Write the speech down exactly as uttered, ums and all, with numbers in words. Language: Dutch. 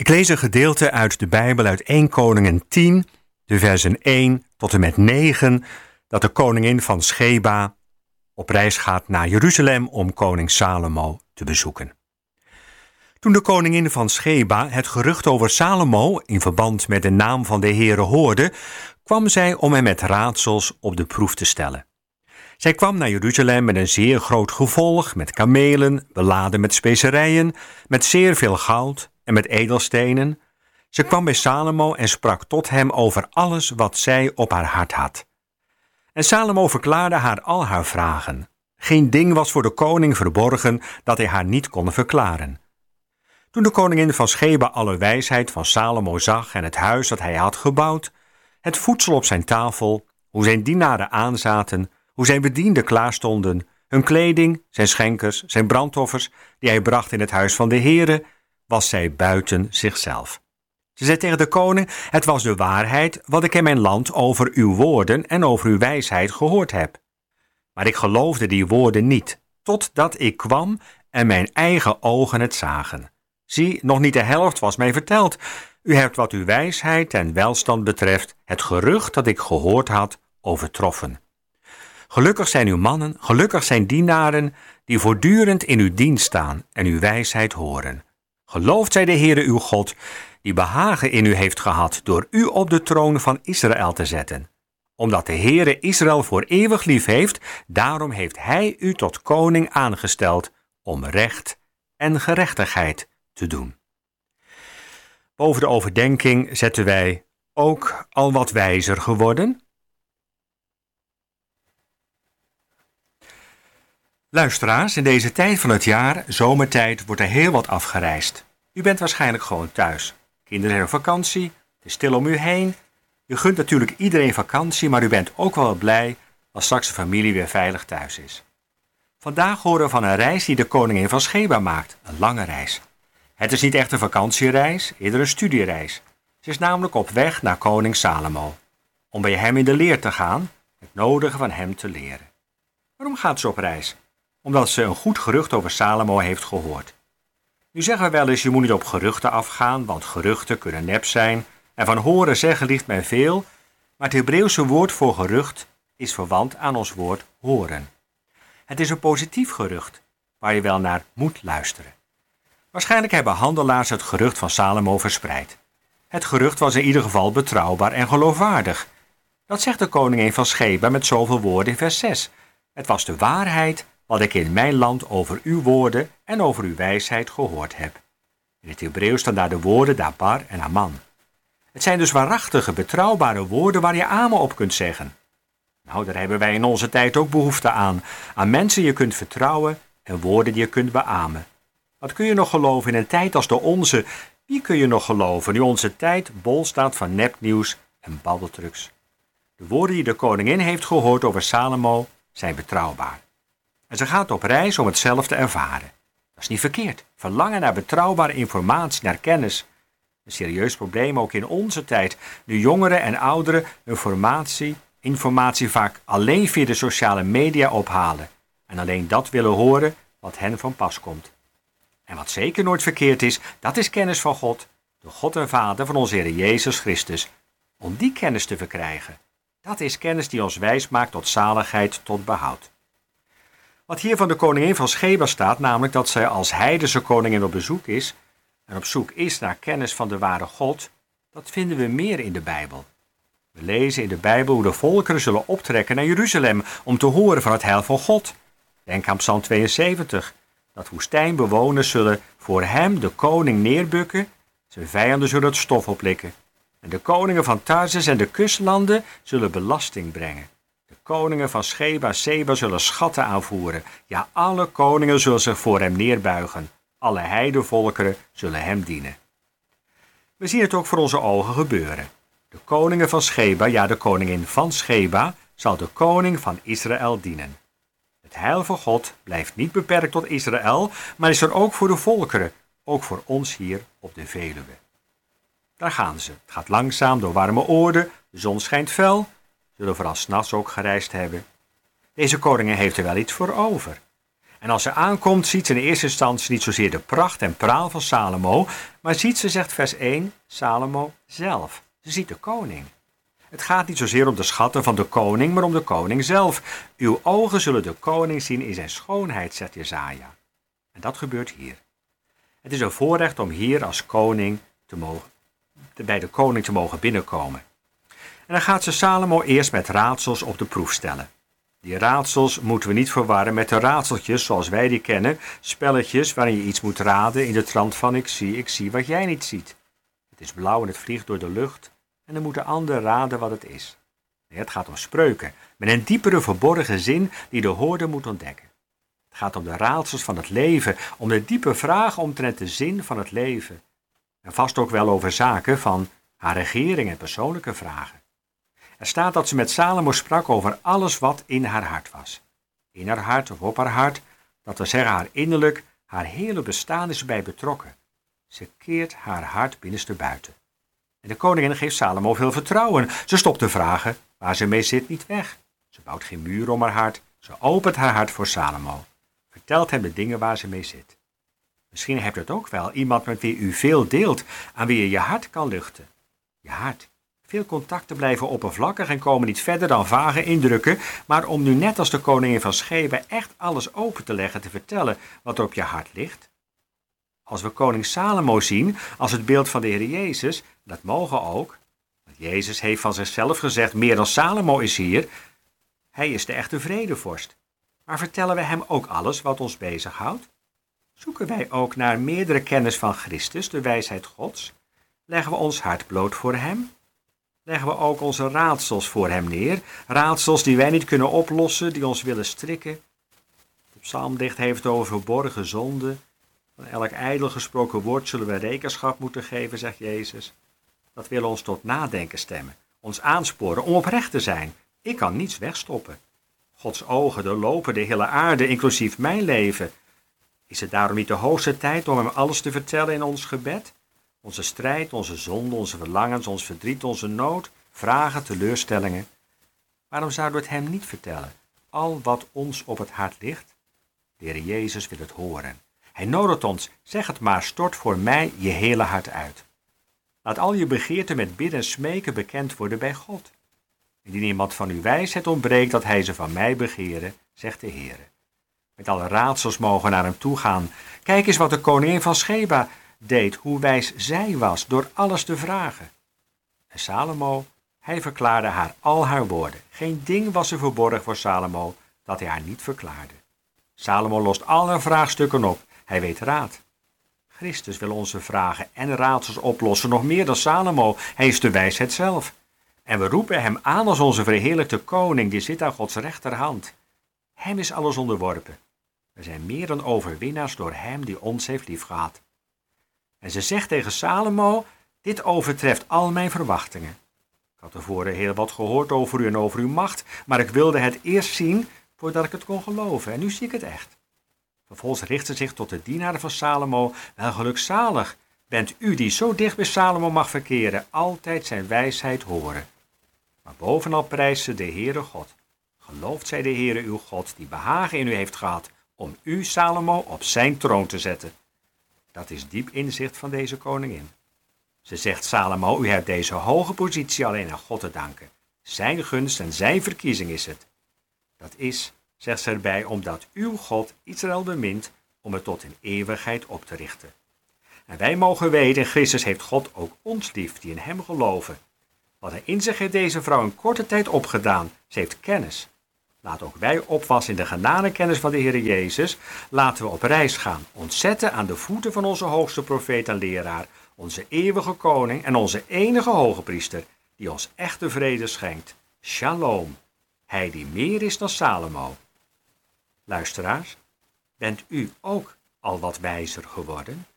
Ik lees een gedeelte uit de Bijbel uit Eerste Koningen tien, de versen één tot en met negen, dat de koningin van Scheba op reis gaat naar Jeruzalem om koning Salomo te bezoeken. Toen de koningin van Scheba het gerucht over Salomo in verband met de naam van de Heere hoorde, kwam zij om hem met raadsels op de proef te stellen. Zij kwam naar Jeruzalem met een zeer groot gevolg, met kamelen, beladen met specerijen, met zeer veel goud en met edelstenen. Ze kwam bij Salomo en sprak tot hem over alles wat zij op haar hart had. En Salomo verklaarde haar al haar vragen. Geen ding was voor de koning verborgen dat hij haar niet kon verklaren. Toen de koningin van Scheba alle wijsheid van Salomo zag en het huis dat hij had gebouwd, het voedsel op zijn tafel, hoe zijn dienaren aanzaten, hoe zijn bedienden klaarstonden, hun kleding, zijn schenkers, zijn brandoffers, die hij bracht in het huis van de Heere, was zij buiten zichzelf. Ze zei tegen de koning: het was de waarheid wat ik in mijn land over uw woorden en over uw wijsheid gehoord heb. Maar ik geloofde die woorden niet, totdat ik kwam en mijn eigen ogen het zagen. Zie, nog niet de helft was mij verteld. U hebt wat uw wijsheid en welstand betreft het gerucht dat ik gehoord had overtroffen. Gelukkig zijn uw mannen, gelukkig zijn dienaren die voortdurend in uw dienst staan en uw wijsheid horen. Geloofd zij de Heere uw God, die behagen in u heeft gehad door u op de troon van Israël te zetten. Omdat de Heere Israël voor eeuwig lief heeft, daarom heeft hij u tot koning aangesteld om recht en gerechtigheid te doen. Boven de overdenking zetten wij ook al wat wijzer geworden. Luisteraars, in deze tijd van het jaar, zomertijd, wordt er heel wat afgereisd. U bent waarschijnlijk gewoon thuis. Kinderen zijn op vakantie, het is stil om u heen. U gunt natuurlijk iedereen vakantie, maar u bent ook wel blij als straks de familie weer veilig thuis is. Vandaag horen we van een reis die de koningin van Scheba maakt, een lange reis. Het is niet echt een vakantiereis, eerder een studiereis. Ze is namelijk op weg naar koning Salomo, om bij hem in de leer te gaan, het nodige van hem te leren. Waarom gaat ze op reis? Omdat ze een goed gerucht over Salomo heeft gehoord. Nu zeggen we wel eens, je moet niet op geruchten afgaan, want geruchten kunnen nep zijn. En van horen zeggen ligt men veel, maar het Hebreeuwse woord voor gerucht is verwant aan ons woord horen. Het is een positief gerucht, waar je wel naar moet luisteren. Waarschijnlijk hebben handelaars het gerucht van Salomo verspreid. Het gerucht was in ieder geval betrouwbaar en geloofwaardig. Dat zegt de koningin van Scheba met zoveel woorden in vers zes. Het was de waarheid wat ik in mijn land over uw woorden en over uw wijsheid gehoord heb. In het Hebreeuws staan daar de woorden dabar en aman. Het zijn dus waarachtige, betrouwbare woorden waar je amen op kunt zeggen. Nou, daar hebben wij in onze tijd ook behoefte aan. Aan mensen je kunt vertrouwen en woorden die je kunt beamen. Wat kun je nog geloven in een tijd als de onze? Wie kun je nog geloven nu onze tijd bol staat van nepnieuws en babbeltrucs? De woorden die de koningin heeft gehoord over Salomo zijn betrouwbaar. En ze gaat op reis om het zelf te ervaren. Dat is niet verkeerd. Verlangen naar betrouwbare informatie, naar kennis. Een serieus probleem ook in onze tijd. Nu jongeren en ouderen informatie, informatie vaak alleen via de sociale media ophalen. En alleen dat willen horen wat hen van pas komt. En wat zeker nooit verkeerd is, dat is kennis van God, de God en Vader van onze Heer Jezus Christus. Om die kennis te verkrijgen. Dat is kennis die ons wijs maakt tot zaligheid, tot behoud. Wat hier van de koningin van Scheba staat, namelijk dat zij als heidense koningin op bezoek is en op zoek is naar kennis van de ware God, dat vinden we meer in de Bijbel. We lezen in de Bijbel hoe de volkeren zullen optrekken naar Jeruzalem om te horen van het heil van God. Denk aan Psalm tweeënzeventig, dat woestijnbewoners zullen voor hem, de koning, neerbukken, zijn vijanden zullen het stof oplikken. En de koningen van Tarsus en de kustlanden zullen belasting brengen. De koningen van Scheba, Seba zullen schatten aanvoeren. Ja, alle koningen zullen zich voor hem neerbuigen. Alle heidevolkeren zullen hem dienen. We zien het ook voor onze ogen gebeuren. De koningen van Scheba, ja de koningin van Scheba, zal de koning van Israël dienen. Het heil van God blijft niet beperkt tot Israël, maar is er ook voor de volkeren, ook voor ons hier op de Veluwe. Daar gaan ze. Het gaat langzaam door warme oorden, de zon schijnt fel, zullen vooral 's nachts ook gereisd hebben. Deze koningin heeft er wel iets voor over. En als ze aankomt, ziet ze in eerste instantie niet zozeer de pracht en praal van Salomo, maar ziet ze, zegt vers één, Salomo zelf. Ze ziet de koning. Het gaat niet zozeer om de schatten van de koning, maar om de koning zelf. Uw ogen zullen de koning zien in zijn schoonheid, zegt Jesaja. En dat gebeurt hier. Het is een voorrecht om hier als koning te mogen, bij de koning te mogen binnenkomen. En dan gaat ze Salomo eerst met raadsels op de proef stellen. Die raadsels moeten we niet verwarren met de raadseltjes zoals wij die kennen, spelletjes waarin je iets moet raden in de trant van ik zie, ik zie wat jij niet ziet. Het is blauw en het vliegt door de lucht en dan moet de ander raden wat het is. Nee, het gaat om spreuken, met een diepere verborgen zin die de hoorder moet ontdekken. Het gaat om de raadsels van het leven, om de diepe vragen omtrent de zin van het leven. En vast ook wel over zaken van haar regering en persoonlijke vragen. Er staat dat ze met Salomo sprak over alles wat in haar hart was. In haar hart of op haar hart, dat we zeggen haar innerlijk, haar hele bestaan is erbij betrokken. Ze keert haar hart binnenste buiten. En de koningin geeft Salomo veel vertrouwen. Ze stopt de vragen waar ze mee zit niet weg. Ze bouwt geen muur om haar hart. Ze opent haar hart voor Salomo. Vertelt hem de dingen waar ze mee zit. Misschien hebt u het ook wel, iemand met wie u veel deelt, aan wie je je hart kan luchten. Je hart. Veel contacten blijven oppervlakkig en komen niet verder dan vage indrukken, maar om nu net als de koningin van Sheba echt alles open te leggen, te vertellen wat er op je hart ligt. Als we koning Salomo zien als het beeld van de Heer Jezus, dat mogen ook, want Jezus heeft van zichzelf gezegd, meer dan Salomo is hier, hij is de echte vredevorst. Maar vertellen we hem ook alles wat ons bezighoudt? Zoeken wij ook naar meerdere kennis van Christus, de wijsheid Gods? Leggen we ons hart bloot voor hem? Leggen we ook onze raadsels voor hem neer, raadsels die wij niet kunnen oplossen, die ons willen strikken? De psalmdicht heeft over verborgen zonden. Van elk ijdel gesproken woord zullen we rekenschap moeten geven, zegt Jezus. Dat wil ons tot nadenken stemmen, ons aansporen om oprecht te zijn. Ik kan niets wegstoppen. Gods ogen doorlopen de hele aarde, inclusief mijn leven. Is het daarom niet de hoogste tijd om hem alles te vertellen in ons gebed? Onze strijd, onze zonde, onze verlangens, ons verdriet, onze nood, vragen, teleurstellingen. Waarom zouden we het hem niet vertellen? Al wat ons op het hart ligt? De Heer Jezus wil het horen. Hij nodigt ons, zeg het maar, stort voor mij je hele hart uit. Laat al je begeerten met bidden en smeken bekend worden bij God. Indien iemand van uw wijsheid ontbreekt, dat hij ze van mij begeren, zegt de Heer. Met alle raadsels mogen naar hem toe gaan. Kijk eens wat de koningin van Sheba deed, hoe wijs zij was door alles te vragen. En Salomo, hij verklaarde haar al haar woorden. Geen ding was er verborgen voor Salomo dat hij haar niet verklaarde. Salomo lost al haar vraagstukken op. Hij weet raad. Christus wil onze vragen en raadsels oplossen, nog meer dan Salomo. Hij is de wijsheid zelf. En we roepen hem aan als onze verheerlijkte koning, die zit aan Gods rechterhand. Hem is alles onderworpen. We zijn meer dan overwinnaars door hem die ons heeft liefgehad. En ze zegt tegen Salomo, dit overtreft al mijn verwachtingen. Ik had tevoren heel wat gehoord over u en over uw macht, maar ik wilde het eerst zien voordat ik het kon geloven. En nu zie ik het echt. Vervolgens richt ze zich tot de dienaren van Salomo. Wel gelukzalig bent u die zo dicht bij Salomo mag verkeren, altijd zijn wijsheid horen. Maar bovenal prijst ze de Heere God. Gelooft zij de Heere uw God, die behagen in u heeft gehad, om u, Salomo, op zijn troon te zetten. Dat is diep inzicht van deze koningin. Ze zegt, Salomo, u hebt deze hoge positie alleen aan God te danken. Zijn gunst en zijn verkiezing is het. Dat is, zegt ze erbij, omdat uw God Israël bemint om het tot in eeuwigheid op te richten. En wij mogen weten, in Christus heeft God ook ons lief, die in hem geloven. Wat hij in zich heeft deze vrouw in korte tijd opgedaan. Ze heeft kennis. Laat ook wij opwassen in de genadekennis van de Heer Jezus. Laten we op reis gaan, ontzetten aan de voeten van onze hoogste profeet en leraar, onze eeuwige koning en onze enige hoge priester, die ons echte vrede schenkt. Shalom, hij die meer is dan Salomo. Luisteraars, bent u ook al wat wijzer geworden?